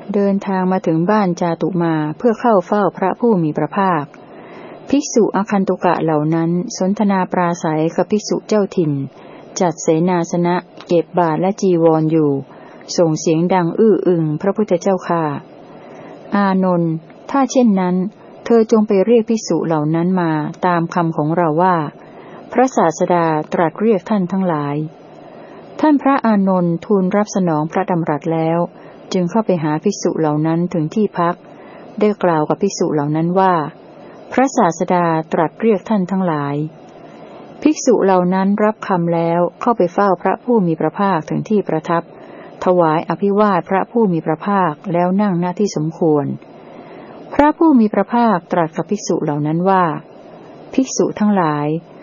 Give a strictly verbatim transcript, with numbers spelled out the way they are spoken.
เดินทางมาถึงบ้านจาตุมาเพื่อเข้าเฝ้าพระผู้มีพระภาคภิกษุอคันตุกะเหล่านั้นสนทนาปราศัยกับภิกษุเจ้าถิ่นจัดเสนาสนะเก็บบาตรและจีวร อ, อยู่ส่งเสียงดังอื้ออึงพระพุทธเจ้าค่ะอานนท์ถ้าเช่นนั้นเธอจงไปเรียกภิกษุเหล่านั้นมาตามคำของเราว่าพระศาสดาตรัสเรียกท่านทั้งหลายท่านพระอานนท์ทูลรับสนองพระดำรัสแล้วจึงเข้าไปหาภิกษุเหล่านั้นถึงที่พักได้กล่าวกับภิกษุเหล่านั้นว่าพระศาสดาตรัสเรียกท่านทั้งหลายภิกษุเหล่านั้นรับคำแล้วเข้าไปเฝ้าพระผู้มีพระภาคถึงที่ประทับถวายอภิวาทพระผู้มีพระภาคแล้วนั่งณที่สมควรพระผู้มีพระภาคตรัสกับภิกษุเหล่านั้นว่าภิกษุทั้งหลาย